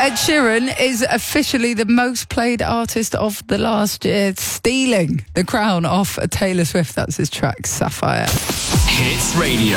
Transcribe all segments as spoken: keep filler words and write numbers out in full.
Ed Sheeran is officially the most played artist of the last year, stealing the crown off Taylor Swift. That's his track, Sapphire. Hits Radio.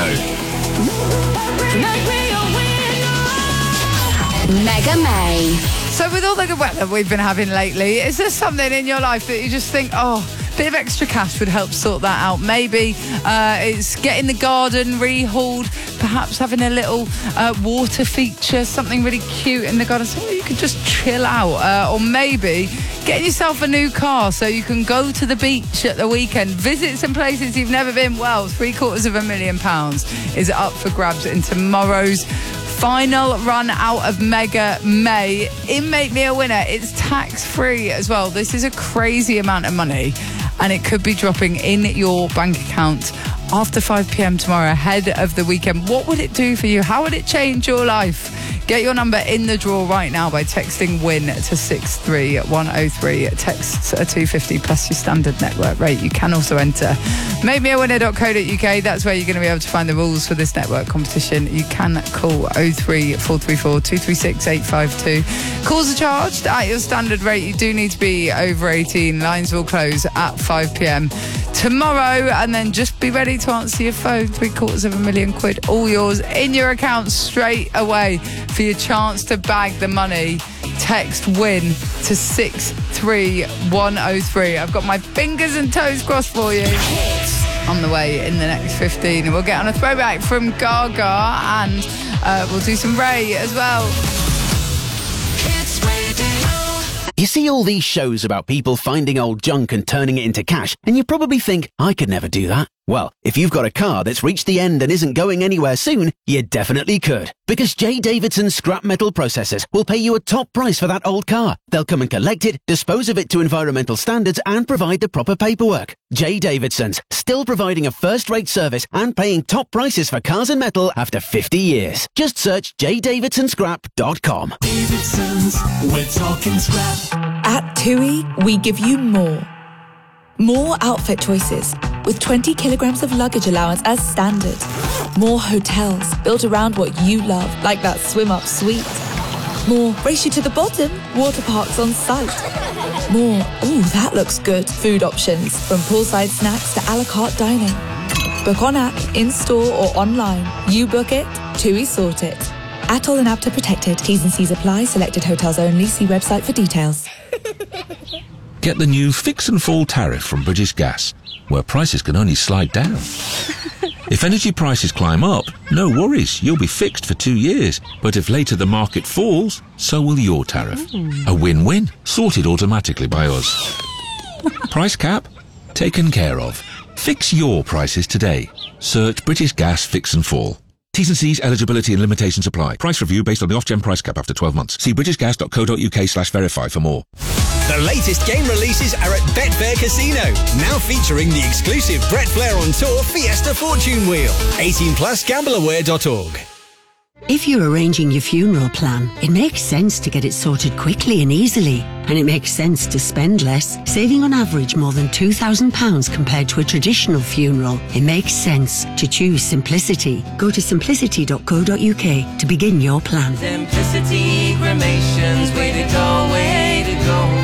Mega May. So with all the good weather we've been having lately, is there something in your life that you just think, oh, a bit of extra cash would help sort that out? Maybe uh, it's getting the garden rehauled, perhaps having a little uh, water feature, something really cute in the garden, so you could just chill out. Uh, or maybe getting yourself a new car so you can go to the beach at the weekend, visit some places you've never been. Well, three quarters of a million pounds is up for grabs in tomorrow's final run out of Mega May. In Make Me a Winner, it's tax-free as well. This is a crazy amount of money, and it could be dropping in your bank account after five p.m. tomorrow, ahead of the weekend. What would it do for you? How would it change your life? Get your number in the draw right now by texting WIN to six three one oh three. Texts are two fifty plus your standard network rate. You can also enter make me a winner dot co dot uk. That's where you're going to be able to find the rules for this network competition. You can call oh three four three four two three six eight five two. Calls are charged at your standard rate. You do need to be over eighteen. Lines will close at five p.m. tomorrow, and then just be ready to answer your phone. Three quarters of a million quid, all yours in your account straight away. For your chance to bag the money, text WIN to six three one oh three. I've got my fingers and toes crossed for you. On the way in the next fifteen, and we'll get on a throwback from Gaga, and uh, we'll do some Ray as well. You see all these shows about people finding old junk and turning it into cash, and you probably think, I could never do that. Well, if you've got a car that's reached the end and isn't going anywhere soon, you definitely could. Because J. Davidson Scrap Metal Processors will pay you a top price for that old car. They'll come and collect it, dispose of it to environmental standards, and provide the proper paperwork. J. Davidson's, still providing a first-rate service and paying top prices for cars and metal after fifty years. Just search j davidson scrap dot com. Davidson's, we're talking scrap. At TUI, we give you more. More outfit choices, with twenty kilograms of luggage allowance as standard. More hotels built around what you love, like that swim-up suite. More race you to the bottom, water parks on site. More, ooh, that looks good, food options, from poolside snacks to a la carte dining. Book on app, in-store or online. You book it, TUI sort it. Atoll and APTA protected. T's and C's apply. Selected hotels only. See website for details. Get the new Fix and Fall tariff from British Gas, where prices can only slide down. If energy prices climb up, no worries, you'll be fixed for two years. But if later the market falls, so will your tariff. A win-win, sorted automatically by us. Price cap? Taken care of. Fix your prices today. Search British Gas Fix and Fall. T's and C's, eligibility and limitations apply. Price review based on the off-gen price cap after twelve months. See british gas dot co dot uk slash verify for more. The latest game releases are at Betfair Casino, now featuring the exclusive Brett Flair on Tour Fiesta Fortune Wheel. eighteen plus, gamble aware dot org. If you're arranging your funeral plan, it makes sense to get it sorted quickly and easily. And it makes sense to spend less, saving on average more than two thousand pounds compared to a traditional funeral. It makes sense to choose simplicity. Go to simplicity dot co dot uk to begin your plan. Simplicity Cremations, way to go, way to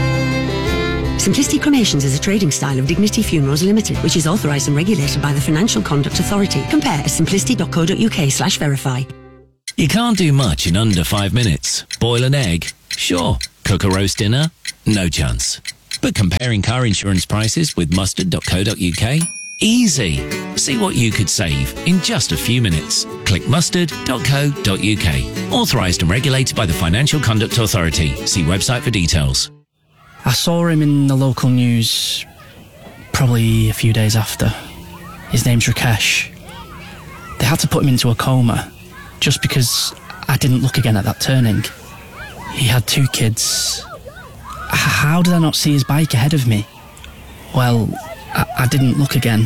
go. Simplicity Cremations is a trading style of Dignity Funerals Limited, which is authorised and regulated by the Financial Conduct Authority. Compare at simplicity dot co dot uk slash verify. You can't do much in under five minutes. Boil an egg? Sure. Cook a roast dinner? No chance. But comparing car insurance prices with mustard dot co dot uk? Easy. See what you could save in just a few minutes. Click mustard dot co dot uk. Authorised and regulated by the Financial Conduct Authority. See website for details. I saw him in the local news probably a few days after. His name's Rakesh. They had to put him into a coma just because I didn't look again at that turning. He had two kids. How did I not see his bike ahead of me? Well, I, I didn't look again.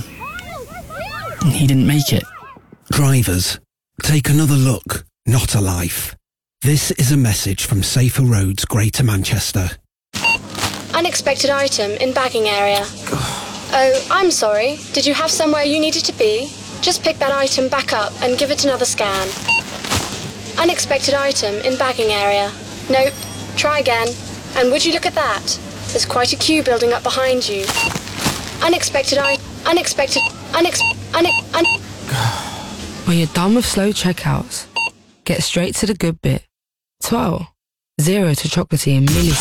He didn't make it. Drivers, take another look, not a life. This is a message from Safer Roads, Greater Manchester. Unexpected item in bagging area. Oh, I'm sorry. Did you have somewhere you needed to be? Just pick that item back up and give it another scan. Unexpected item in bagging area. Nope. Try again. And would you look at that? There's quite a queue building up behind you. Unexpected I... Unexpected... Unex... Unex... Un... When you're done with slow checkouts, get straight to the good bit. twelve. Zero to chocolatey in milli